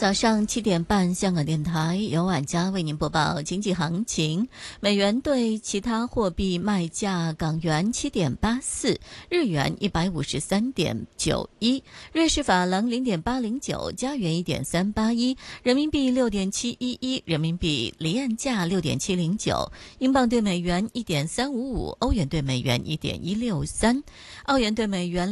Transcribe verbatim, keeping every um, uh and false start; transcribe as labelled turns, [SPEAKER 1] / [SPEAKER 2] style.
[SPEAKER 1] 早上七点半，香港电台由晚佳为您播报经济行情。美元对其他货币卖价：港元七点八四，日元一百五十三点九一，瑞士法郎零点八零九，加元一点三八一，人民币六点七一一，人民币离岸价六点七零九，英镑对美元一点三五五，欧元对美元一点一六三，澳元对美元